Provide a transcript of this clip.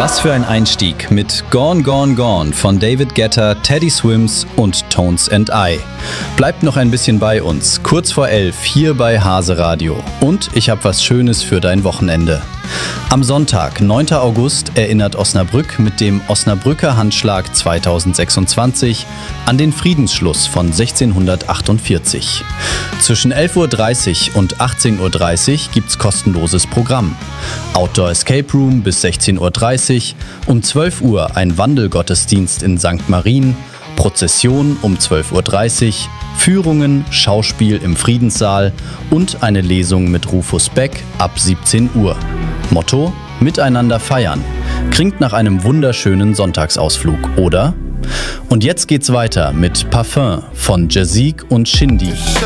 Was für ein Einstieg mit Gone, Gone, Gone von David Guetta, Teddy Swims und Tones and I. Bleibt noch ein bisschen bei uns, kurz vor 11 hier bei Hase Radio. Und ich habe was Schönes für dein Wochenende. Am Sonntag, 9. August, erinnert Osnabrück mit dem Osnabrücker Handschlag 2026 an den Friedensschluss von 1648. Zwischen 11.30 Uhr und 18.30 Uhr gibt's kostenloses Programm. Outdoor Escape Room bis 16.30 Uhr, um 12 Uhr ein Wandelgottesdienst in St. Marien, Prozession um 12.30 Uhr, Führungen, Schauspiel im Friedenssaal und eine Lesung mit Rufus Beck ab 17 Uhr. Motto: Miteinander feiern. Klingt nach einem wunderschönen Sonntagsausflug, oder? Und jetzt geht's weiter mit Parfum von Jazik und Shindy.